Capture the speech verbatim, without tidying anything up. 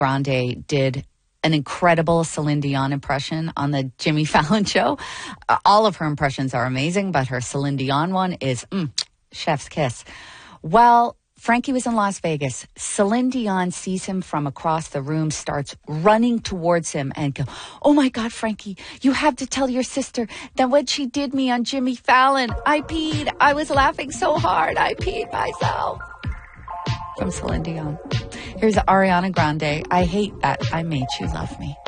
Grande did an incredible Celine Dion impression on the Jimmy Fallon show. Uh, all of her impressions are amazing, but her Celine Dion one is mm, chef's kiss. Well, Frankie was in Las Vegas. Celine Dion sees him from across the room, starts running towards him and go, "Oh my God, Frankie, you have to tell your sister that when she did me on Jimmy Fallon, I peed. I was laughing so hard, I peed myself." From Celine Dion. Here's Ariana Grande. I hate that I made you love me.